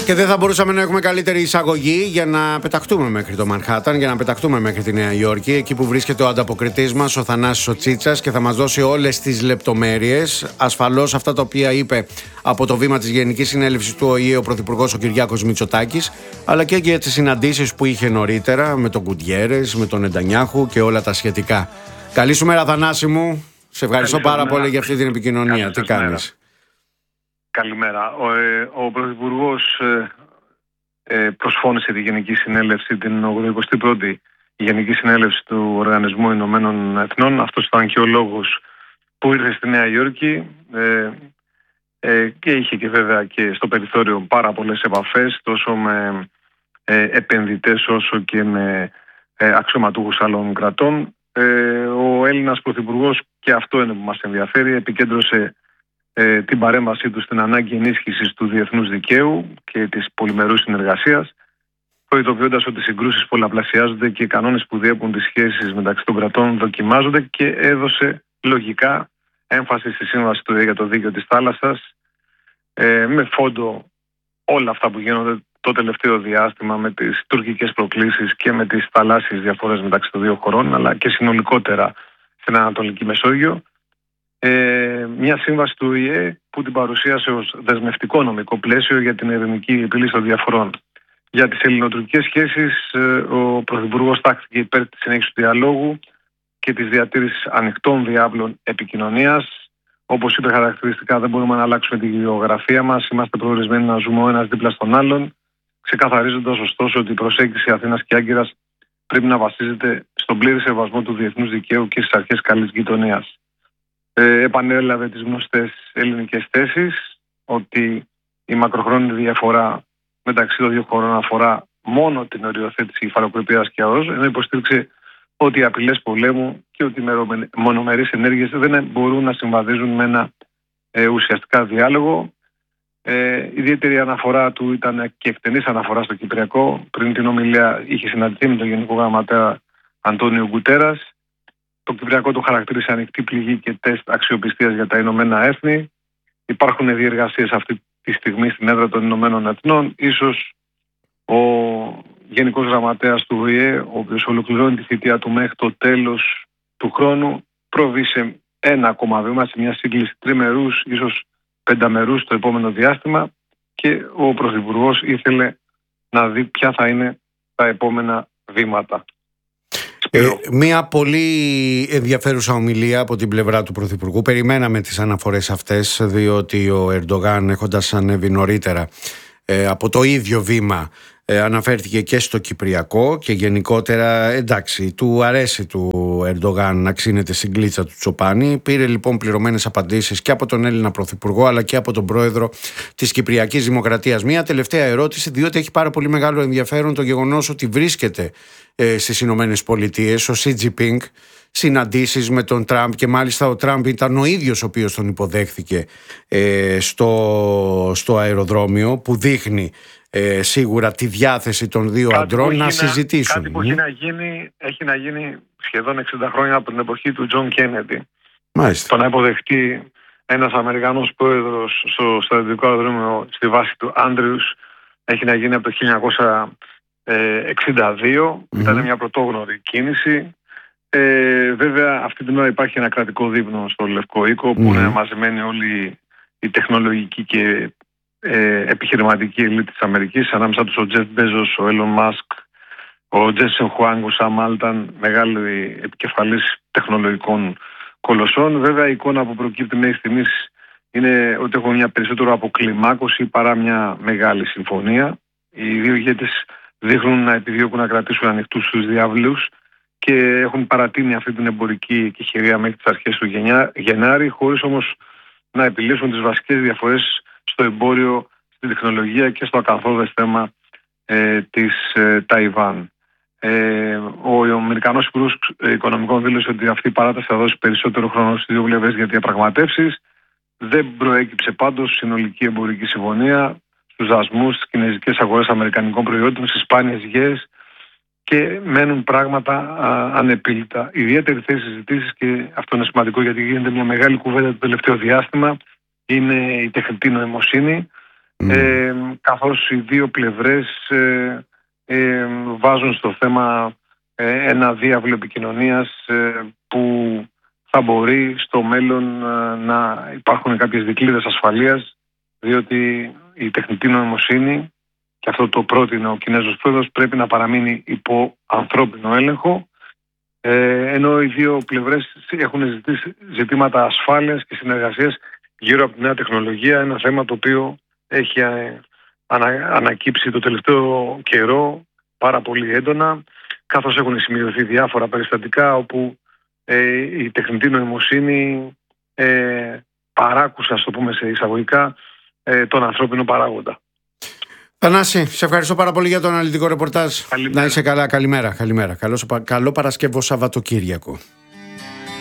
Και δεν θα μπορούσαμε να έχουμε καλύτερη εισαγωγή για να πεταχτούμε μέχρι το Μανχάταν, για να πεταχτούμε μέχρι τη Νέα Υόρκη, εκεί που βρίσκεται ο ανταποκριτής μας, ο Θανάσης ο Τσίτσας, και θα μας δώσει όλες τις λεπτομέρειες. Ασφαλώς αυτά τα οποία είπε από το βήμα της Γενικής Συνέλευσης του ΟΗΕ ο Πρωθυπουργός ο Κυριάκος Μητσοτάκης, αλλά και για τις συναντήσεις που είχε νωρίτερα με τον Γκουτιέρες, με τον Νετανιάχου και όλα τα σχετικά. Καλή σου μέρα, Θανάση μου. Σε ευχαριστώ πάρα πολύ για αυτή την επικοινωνία. Τι κάνεις? Καλημέρα. Ο Πρωθυπουργός προσφώνησε τη Γενική Συνέλευση, την 81η Γενική Συνέλευση του Οργανισμού Ηνωμένων Εθνών. Αυτός ήταν και ο λόγος που ήρθε στη Νέα Υόρκη και είχε και βέβαια και στο περιθώριο πάρα πολλές επαφές, τόσο με επενδυτές όσο και με αξιωματούχους άλλων κρατών. Ο Έλληνας Πρωθυπουργός, και αυτό είναι που μας ενδιαφέρει, επικέντρωσε την παρέμβασή του στην ανάγκη ενίσχυσης του διεθνούς δικαίου και της πολυμερούς συνεργασίας, προειδοποιώντας ότι οι συγκρούσεις πολλαπλασιάζονται και οι κανόνες που διέπουν τις σχέσεις μεταξύ των κρατών δοκιμάζονται, και έδωσε λογικά έμφαση στη σύμβαση του ΟΗΕ για το δίκαιο της θάλασσας, με φόντο όλα αυτά που γίνονται το τελευταίο διάστημα με τις τουρκικές προκλήσεις και με τις θαλάσσιες διαφορές μεταξύ των δύο χωρών, αλλά και συνολικότερα στην Ανατολική Μεσόγειο. Μια σύμβαση του ΟΗΕ που την παρουσίασε ως δεσμευτικό νομικό πλαίσιο για την ειρηνική επίλυση των διαφορών. Για τις ελληνοτουρκικές σχέσεις, ο Πρωθυπουργός τάχθηκε υπέρ της συνέχισης του διαλόγου και της διατήρησης ανοιχτών διάβλων επικοινωνίας. Όπως είπε χαρακτηριστικά, δεν μπορούμε να αλλάξουμε τη γεωγραφία μας. Είμαστε προορισμένοι να ζούμε ο ένας δίπλα στον άλλον, ξεκαθαρίζοντας ωστόσο ότι η προσέγγιση Αθήνας και Άγκυρας πρέπει να βασίζεται στον πλήρη σεβασμό του διεθνούς δικαίου και στις αρχές καλής γειτονίας. Επανέλαβε τις γνωστές ελληνικές θέσεις ότι η μακροχρόνια διαφορά μεταξύ των δύο χωρών αφορά μόνο την οριοθέτηση υφαλοκρηπίας και ΑΟΣ, ενώ υποστήριξε ότι οι απειλές πολέμου και ότι οι μονομερείς ενέργειες δεν μπορούν να συμβαδίζουν με ένα ουσιαστικά διάλογο. Ιδιαίτερη αναφορά του ήταν και εκτενής αναφορά στο Κυπριακό. Πριν την ομιλία είχε συναντηθεί με τον Γενικό Γραμματέα Αντώνιο Γκουτέρας. Το Κυπριακό το χαρακτήρισε ανοιχτή πληγή και τεστ αξιοπιστίας για τα Ηνωμένα Έθνη. Υπάρχουν διεργασίες αυτή τη στιγμή στην έδρα των Ηνωμένων Εθνών. Ίσως ο Γενικός Γραμματέας του ΟΗΕ, ο οποίος ολοκληρώνει τη θητεία του μέχρι το τέλος του χρόνου, προβεί σε ένα ακόμα βήμα, σε μια σύγκληση τριμερούς, ίσως πενταμερούς το επόμενο διάστημα, και ο Πρωθυπουργός ήθελε να δει ποια θα είναι τα επόμενα βήματα. Μια πολύ ενδιαφέρουσα ομιλία από την πλευρά του Πρωθυπουργού. Περιμέναμε τις αναφορές αυτές, διότι ο Ερντογάν, έχοντας ανέβει νωρίτερα από το ίδιο βήμα, αναφέρθηκε και στο Κυπριακό και γενικότερα, εντάξει, του αρέσει του Ερντογάν να ξύνεται στην κλίτσα του Τσοπάνη. Πήρε λοιπόν πληρωμένες απαντήσεις και από τον Έλληνα Πρωθυπουργό αλλά και από τον Πρόεδρο της Κυπριακής Δημοκρατίας. Μία τελευταία ερώτηση, διότι έχει πάρα πολύ μεγάλο ενδιαφέρον το γεγονός ότι βρίσκεται στις Ηνωμένες Πολιτείες ο Σι Τζινπίνγκ, συναντήσεις με τον Τραμπ, και μάλιστα ο Τραμπ ήταν ο ίδιος ο οποίος τον υποδέχθηκε στο αεροδρόμιο, που δείχνει σίγουρα τη διάθεση των δύο αντρών να συζητήσουν. Κάτι που έχει να γίνει σχεδόν 60 χρόνια από την εποχή του Τζον Κέννεντι. Μάλιστα. Το να υποδεχτεί ένας Αμερικανός πρόεδρος στο στρατιωτικό αεροδρόμιο στη βάση του Άντριους έχει να γίνει από το 1962. Ήταν μια πρωτόγνωρη κίνηση. Βέβαια αυτή την ώρα υπάρχει ένα κρατικό δείπνο στο Λευκό Οίκο, που είναι μαζεμένοι όλοι οι τεχνολογικοί και επιχειρηματική ελίτ της Αμερικής, ανάμεσα τους ο Τζεφ Μπέζος, ο Έλλον Μάσκ, ο Τζέσον Χουάνγκ, ο Σαμ Άλταν, μεγάλοι επικεφαλής τεχνολογικών κολοσσών. Βέβαια η εικόνα που προκύπτει μέχρι στιγμής είναι ότι έχουμε μια περισσότερο αποκλιμάκωση παρά μια μεγάλη συμφωνία. Οι δύο ηγέτες δείχνουν να επιδιώκουν να κρατήσουν ανοιχτούς τους διάβλους και έχουν παρατείνει αυτή την εμπορική εκεχηρία μέχρι τις αρχές του Γενάρη, χωρίς όμως να επιλύσουν τις βασικές διαφορές στο εμπόριο, στην τεχνολογία και στο ακαθόδες θέμα της Ταϊβάν. Ο Αμερικανός Υπουργός Οικονομικών δήλωσε ότι αυτή η παράταση θα δώσει περισσότερο χρόνο στις δύο πλευρές για διαπραγματεύσεις. Δεν προέκυψε πάντως συνολική εμπορική συμφωνία στους δασμούς στις κινέζικες αγορές αμερικανικών προϊόντων, στις σπάνιες γέες, και μένουν πράγματα ανεπίλητα. Ιδιαίτερη θέση συζητήσεις, και αυτό είναι σημαντικό γιατί γίνεται μια μεγάλη κουβέντα το τελευταίο διάστημα, είναι η τεχνητή νοημοσύνη. καθώς οι δύο πλευρές βάζουν στο θέμα ένα διάβλο επικοινωνίας που θα μπορεί στο μέλλον να υπάρχουν κάποιες δικλείδες ασφαλείας, διότι η τεχνητή νοημοσύνη, και αυτό το πρότεινε ο Κινέζος πρόεδρος, πρέπει να παραμείνει υπό ανθρώπινο έλεγχο, ενώ οι δύο πλευρές έχουν ζητήσει ζητήματα ασφάλειας και συνεργασίας γύρω από τη νέα τεχνολογία, ένα θέμα το οποίο έχει ανακύψει το τελευταίο καιρό πάρα πολύ έντονα, καθώς έχουν σημειωθεί διάφορα περιστατικά όπου η τεχνητή νοημοσύνη παράκουσε, ας το πούμε σε εισαγωγικά, τον ανθρώπινο παράγοντα. Θανάση, σε ευχαριστώ πάρα πολύ για το αναλυτικό ρεπορτάζ. Καλημέρα. Να είσαι καλά, καλημέρα. Καλό Παρασκευό Σαββατοκύριακο.